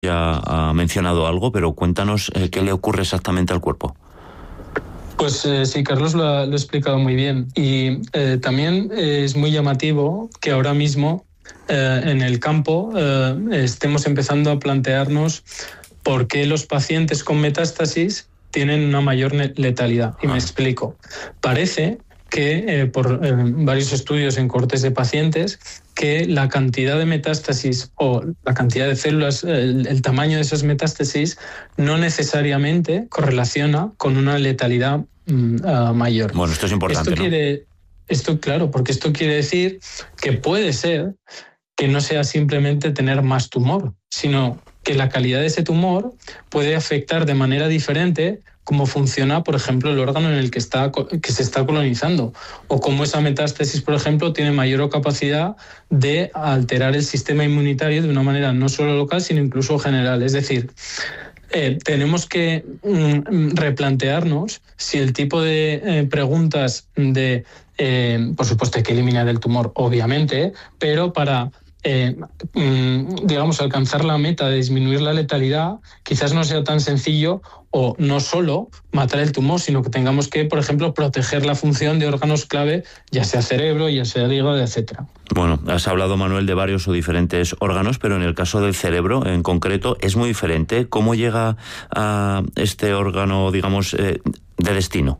Ya ha mencionado algo, pero cuéntanos qué le ocurre exactamente al cuerpo. Pues sí, Carlos lo ha explicado muy bien. Y también es muy llamativo que ahora mismo en el campo estemos empezando a plantearnos por qué los pacientes con metástasis tienen una mayor letalidad. Y me explico. Parece que por varios estudios en cohortes de pacientes, que la cantidad de metástasis o la cantidad de células, el tamaño de esas metástasis, no necesariamente correlaciona con una letalidad mayor. Bueno, esto es importante, Claro, porque esto quiere decir que puede ser que no sea simplemente tener más tumor, sino que la calidad de ese tumor puede afectar de manera diferente cómo funciona, por ejemplo, el órgano en el que se está colonizando, o cómo esa metástasis, por ejemplo, tiene mayor capacidad de alterar el sistema inmunitario de una manera no solo local, sino incluso general. Es decir, tenemos que replantearnos si el tipo de preguntas por supuesto hay que eliminar el tumor, obviamente, pero para digamos, alcanzar la meta de disminuir la letalidad, quizás no sea tan sencillo o no solo matar el tumor, sino que tengamos que, por ejemplo, proteger la función de órganos clave, ya sea cerebro, ya sea el hígado, etcétera. Bueno, has hablado, Manuel, de varios o diferentes órganos, pero en el caso del cerebro en concreto es muy diferente. ¿Cómo llega a este órgano, digamos, de destino?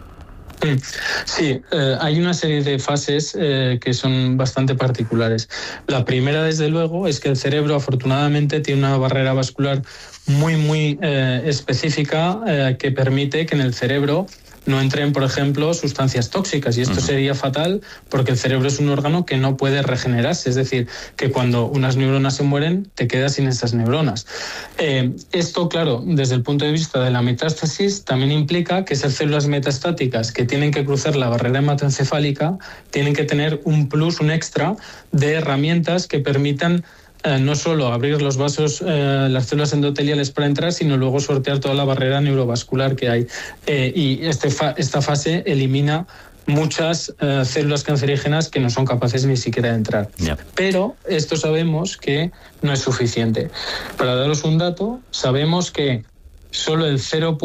Sí, hay una serie de fases que son bastante particulares. La primera, desde luego, es que el cerebro afortunadamente tiene una barrera vascular muy específica que permite que en el cerebro no entren, por ejemplo, sustancias tóxicas, y esto sería fatal porque el cerebro es un órgano que no puede regenerarse, es decir, que cuando unas neuronas se mueren te quedas sin esas neuronas. Esto, claro, desde el punto de vista de la metástasis, también implica que esas células metastáticas que tienen que cruzar la barrera hematoencefálica tienen que tener un plus, un extra de herramientas que permitan no solo abrir los vasos, las células endoteliales para entrar, sino luego sortear toda la barrera neurovascular que hay. Y esta fase elimina muchas células cancerígenas que no son capaces ni siquiera de entrar. Yeah. Pero esto sabemos que no es suficiente. Para daros un dato, sabemos que solo el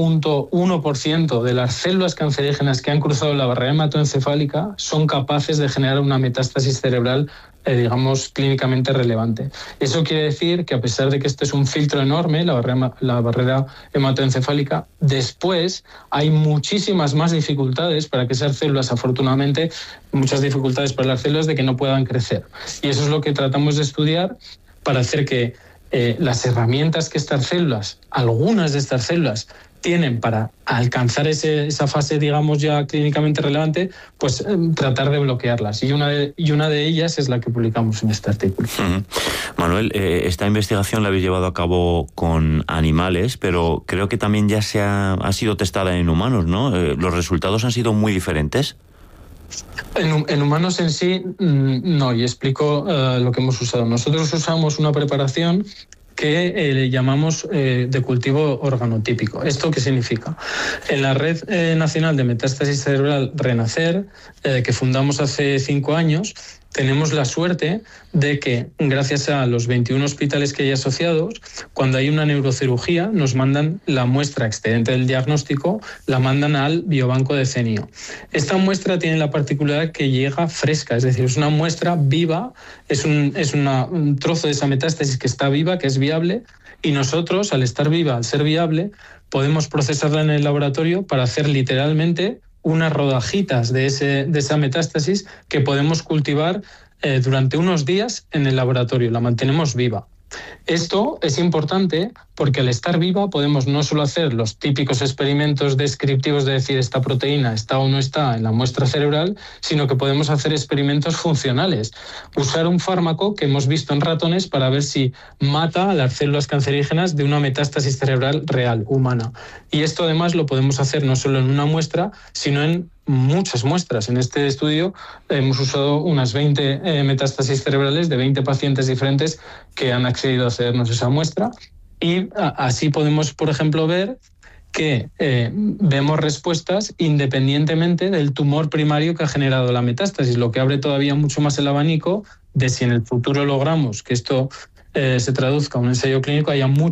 0.1% de las células cancerígenas que han cruzado la barrera hematoencefálica son capaces de generar una metástasis cerebral, digamos, clínicamente relevante. Eso quiere decir que, a pesar de que este es un filtro enorme, la barrera hematoencefálica, después hay muchísimas más dificultades para que esas células, afortunadamente, muchas dificultades para las células de que no puedan crecer. Y eso es lo que tratamos de estudiar para hacer que las herramientas que estas células, algunas de estas células, tienen para alcanzar esa fase, digamos, ya clínicamente relevante, pues tratar de bloquearlas. Y una de ellas es la que publicamos en este artículo. Manuel, esta investigación la habéis llevado a cabo con animales, pero creo que también ya ha sido testada en humanos, ¿no? ¿Los resultados han sido muy diferentes? En humanos en sí, no, y explico lo que hemos usado. Nosotros usamos una preparación que le llamamos de cultivo organotípico. ¿Esto qué significa? En la Red Nacional de Metástasis Cerebral Renacer, que fundamos hace 5 años, tenemos la suerte de que, gracias a los 21 hospitales que hay asociados, cuando hay una neurocirugía, nos mandan la muestra excedente del diagnóstico, la mandan al biobanco de CENIO. Esta muestra tiene la particularidad que llega fresca, es decir, es una muestra viva, es un trozo de esa metástasis que está viva, que es viable, y nosotros, al estar viva, al ser viable, podemos procesarla en el laboratorio para hacer literalmente unas rodajitas de esa metástasis que podemos cultivar durante unos días en el laboratorio. La mantenemos viva. Esto es importante porque, al estar viva, podemos no solo hacer los típicos experimentos descriptivos de decir esta proteína está o no está en la muestra cerebral, sino que podemos hacer experimentos funcionales. Usar un fármaco que hemos visto en ratones para ver si mata a las células cancerígenas de una metástasis cerebral real, humana. Y esto, además, lo podemos hacer no solo en una muestra, sino en muchas muestras. En este estudio hemos usado unas 20 metástasis cerebrales de 20 pacientes diferentes que han accedido a hacernos esa muestra, y así podemos, por ejemplo, ver que vemos respuestas independientemente del tumor primario que ha generado la metástasis, lo que abre todavía mucho más el abanico de si en el futuro logramos que esto se traduzca a un ensayo clínico, haya mucho